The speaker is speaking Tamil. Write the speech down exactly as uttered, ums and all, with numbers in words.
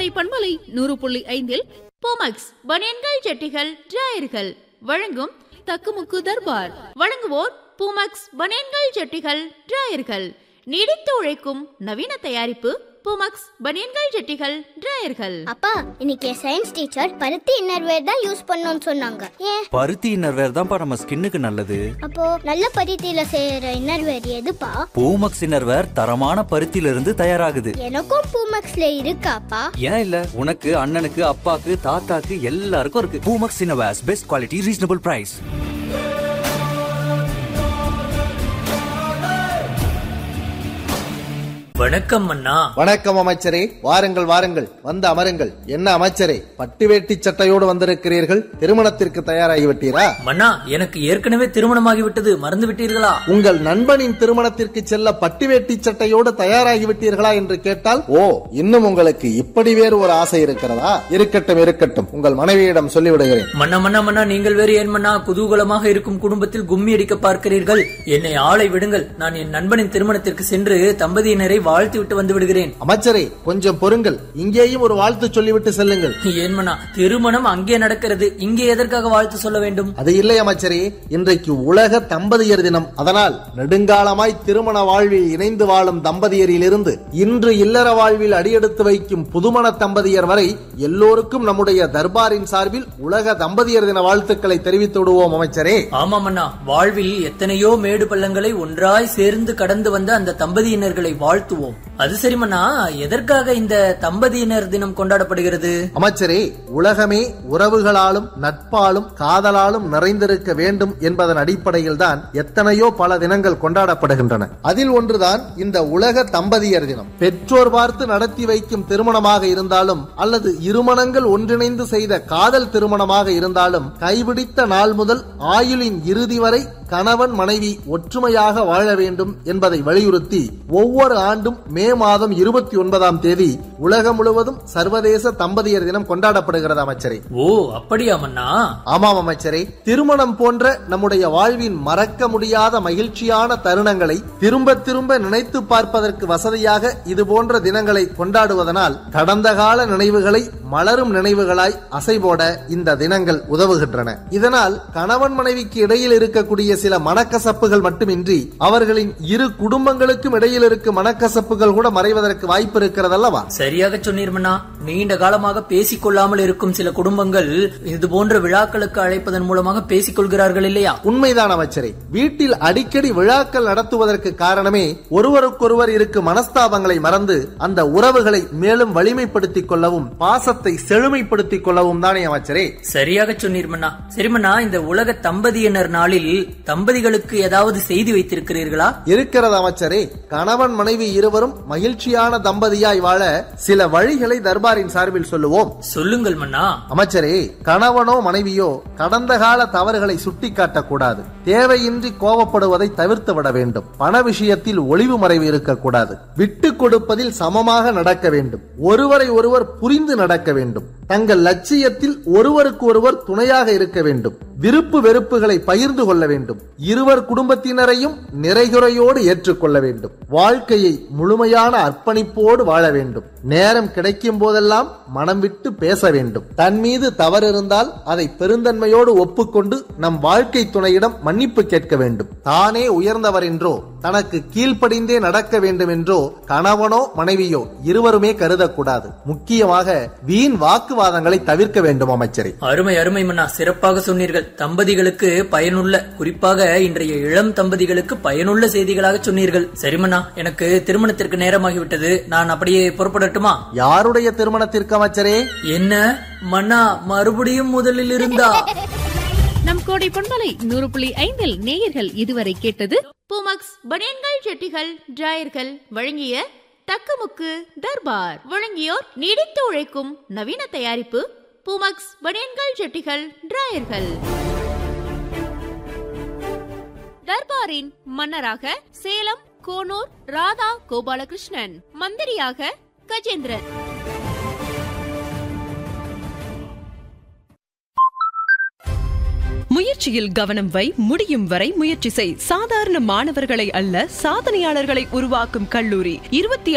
கோடை பண்பலை நூறு புள்ளி ஐந்தில் பூமக்ஸ் பனியன்கள் ஜட்டிகள் டிராயர்கள் வழங்கும் தக்குமுக்கு தர்பார். வழங்குவோர் பூமக்ஸ் பனியன்கள் ஜட்டிகள் டிராயர்கள். நீடித்து உழைக்கும் நவீன தயாரிப்பு பூமக்ஸ் பனியன்கள் ஜட்டிகள் டிராயர்கள். அப்பா, இன்னைக்கு சயின்ஸ் டீச்சர் பருத்தி இன்னர்வேர் தான் யூஸ் பண்ணனும்னு சொன்னாங்க. ஏன்? பருத்தி இன்னர்வேர் தான்ப்பா நம்ம ஸ்கின்னுக்கு நல்லது. அப்போ நல்ல பருத்தியில செய்யற இன்னர்வேர் எதுப்பா? பூமக்ஸ் இன்னர்வேர் தரமான பருத்தியில இருந்து தயாராகுது. எனக்கும் பூமக்ஸ்ல இருக்காப்பா? ஏன் இல்ல, உனக்கு, அண்ணனுக்கு, அப்பாக்கு, தாத்தாக்கு எல்லாருக்கும் இருக்கு. Poomex innerwears, best quality, reasonable price. வணக்கம் அண்ணா. வணக்கம் அமைச்சரே. வாருங்கள் வாருங்கள், வந்து அமருங்கள். என்ன அமைச்சரே, பட்டு வேட்டி சட்டையோடு வந்திருக்கிறீர்கள்? திருமணத்திற்கு தயாராகிவிட்டீரா? மன்னா, எனக்கு ஏற்கனவே திருமணமாகிவிட்டது, மறந்து விட்டீர்களா? உங்கள் நண்பனின் திருமணத்திற்கு செல்ல பட்டு வேட்டி சட்டையோடு தயாராகிவிட்டீர்களா என்று கேட்டால், ஓ, இன்னும் உங்களுக்கு இப்படி வேறு ஒரு ஆசை இருக்கிறதா? இருக்கட்டும் இருக்கட்டும், உங்கள் மனைவியிடம் சொல்லிவிடுகிறேன். மன்னா மன்னா மன்னா, நீங்கள் வேறு ஏன் மன்னா குதூகலமாக இருக்கும் குடும்பத்தில் கும்மி அடிக்க பார்க்கிறீர்கள்? என்னை ஆளை விடுங்கள். நான் என் நண்பனின் திருமணத்திற்கு சென்று தம்பதியினரை வாழ்த்து விட்டு வந்து விடுகிறேன். அமைச்சரே, கொஞ்சம் பொறுங்கள். இங்கேயும் ஒரு வாழ்த்து சொல்லிவிட்டு செல்லுங்கள். ஏன் மன்னா, திருமணம் அங்கே நடக்கிறது, இங்கே எதற்காக வாழ்த்து சொல்ல வேண்டும்? அது இல்லை அமைச்சரே, இன்றைக்கு உலக தம்பதியர் தினம். அதனால் நெடுங்காலமாய் திருமண வாழ்வில் இணைந்து வாழும் தம்பதியரில் இருந்து இன்று இல்லற வாழ்வில் அடியெடுத்து வைக்கும் புதுமண தம்பதியர் வரை எல்லோருக்கும் நம்முடைய தர்பாரின் சார்பில் உலக தம்பதியர் தின வாழ்த்துக்களை தெரிவித்து விடுவோம் அமைச்சரே. ஆமா மன்னா, வாழ்வில் எத்தனையோ மேடு பள்ளங்களை ஒன்றாய் சேர்ந்து கடந்து வந்த அந்த தம்பதியினர்களை வாழ்த்து. அது சரி மன்னா, எதற்காக இந்த தம்பதியினர் தினம் கொண்டாடப்படுகிறது? அமைச்சரே, உலகமே உறவுகளாலும் நட்பாலும் காதலாலும் நிறைந்திருக்க வேண்டும் என்பதன் அடிப்படையில் தான் எத்தனையோ பல தினங்கள் கொண்டாடப்படுகின்றன. அதில் ஒன்றுதான் இந்த உலக தம்பதியர் தினம். பெற்றோர் பார்த்து நடத்தி வைக்கும் திருமணமாக இருந்தாலும் அல்லது இருமணங்கள் ஒன்றிணைந்து செய்த காதல் திருமணமாக இருந்தாலும் கைபிடித்த நாள் முதல் ஆயுளின் இறுதி வரை கணவன் மனைவி ஒற்றுமையாக வாழ வேண்டும் என்பதை வலியுறுத்தி ஒவ்வொரு ஆண்டும் மே மாதம் இருபத்தி ஒன்பதாம் தேதி உலகம் முழுவதும் சர்வதேச தம்பதியர் தினம் கொண்டாடப்படுகிறது அமைச்சரே. ஓ, அப்படியா மன்னா? ஆமாம் அமைச்சரே. திருமணம் போன்ற நம்முடைய வாழ்வின் மறக்க முடியாத மகிழ்ச்சியான தருணங்களை திரும்ப திரும்ப நினைத்து பார்ப்பதற்கு வசதியாக இது போன்ற தினங்களை கொண்டாடுவதனால் கடந்த கால நினைவுகளை மலரும் நினைவுகளாய் அசைபோட இந்த தினங்கள் உதவுகின்றன. இதனால் கணவன் மனைவிக்கு இடையில் இருக்கக்கூடிய சில மனக்கசப்புகள் மட்டுமின்றி அவர்களின் இரு குடும்பங்களுக்கும் இடையில் இருக்கும் மனக்கசப்புகள் கூட மறைவதற்கு வாய்ப்பு இருக்கிறது அல்லவா? சரியாக சொன்னீர் மன்னா. நீண்ட காலமாக பேசிக் கொள்ளாமல் இருக்கும் சில குடும்பங்கள் இது போன்ற விழாக்களுக்கு அழைப்பதன் மூலமாக பேசிக் கொள்கிறார்கள் இல்லையா? உண்மைதான் அமைச்சரே. வீட்டில் அடிக்கடி விழாக்கள் நடத்துவதற்கு காரணமே ஒருவருக்கொருவர் இருக்கும் மனஸ்தாபங்களை மறந்து அந்த உறவுகளை மேலும் வலிமைப்படுத்திக் கொள்ளவும் பாசத்தை செழுமைப்படுத்திக் கொள்ளவும் தானே அமைச்சரே? சரியாக சொன்னீர் மன்னா. சரி மன்னா, இந்த உலக தம்பதியினர் நாளில் தம்பதிகளுக்கு ஏதாவது செய்தி வைத்திருக்கிறீர்களா? இருக்கிறது அமைச்சரே. கணவன் மனைவி இருவரும் மகிழ்ச்சியான தம்பதியாய் வாழ சில வழிகளை தர்பாரின் சார்பில் சொல்லுவோம். சொல்லுங்கள் மன்னா. அமைச்சரே, கணவனோ மனைவியோ கடந்த கால தவறுகளை சுட்டிக்காட்டக்கூடாது. தேவையின்றி கோபப்படுவதை தவிர்த்து விட வேண்டும். பண விஷயத்தில் ஒளிவு மறைவு இருக்கக்கூடாது. விட்டு கொடுப்பதில் சமமாக நடக்க வேண்டும். ஒருவரை ஒருவர் புரிந்து நடக்க வேண்டும். தங்கள் லட்சியத்தில் ஒருவருக்கு ஒருவர் துணையாக இருக்க வேண்டும். விருப்பு வெறுப்புகளை பகிர்ந்து கொள்ள வேண்டும். இருவர் குடும்பத்தினரையும் நிறைகுறையோடு ஏற்றுக்கொள்ள வேண்டும். வாழ்க்கையை முழுமையான அர்ப்பணிப்போடு வாழ வேண்டும். நேரம் கிடைக்கும் போதெல்லாம் மனம் விட்டு பேச வேண்டும். தன் மீது தவறு இருந்தால் அதை பெருந்தன்மையோடு ஒப்புக்கொண்டு நம் வாழ்க்கை துணையிடம் மன்னிப்பு கேட்க வேண்டும். தானே உயர்ந்தவர் என்றோ தனக்கு கீழ்ப்படிந்தே நடக்க வேண்டும் என்றோ கணவனோ மனைவியோ இருவருமே கருதக்கூடாது. முக்கியமாக வீண் வாக்குவாதங்களை தவிர்க்க வேண்டும் அமைச்சரே. அருமை அருமை மன்னா, சிறப்பாக சொன்னீர்கள். தம்பதிகளுக்கு பயனுள்ள, குறிப்பாக இன்றைய இளம் தம்பதிகளுக்கு பயனுள்ள செய்திகளாக சொன்னீர்கள். சரி மன்னா, எனக்கு திருமணத்திற்கு நேரமாகிவிட்டது. நான் அப்படியே புறப்படட்டுமா? யாருடைய திருமணத்திற்கு அமைச்சரே? என்ன மன்னா, மறுபடியும் முதலில் இருந்தா? நம் கோடை பண்பலை நூறு புள்ளி ஐந்தில் நேயர்கள் இதுவரை கேட்டது பூமக்ஸ் பனியன்கள் ஜட்டிகள் டிராயர்கள் வழங்கிய தக்குமுக்கு தர்பார். வழங்கியோர் நீடித்து உழைக்கும் நவீன தயாரிப்பு பூமக்ஸ் பனியன்கள் ஜட்டிகள் டிராயர்கள். தர்பாரின் மன்னராக சேலம் கோனூர் ராதா கோபாலகிருஷ்ணன், மந்திரியாக கஜேந்திரன். முயற்சியில் கவனம் வை, முடியும் வரை முயற்சி செய். சாதாரண மாணவர்களை அல்ல, சாதனையாளர்களை உருவாக்கும் கல்லூரி. இருபத்தி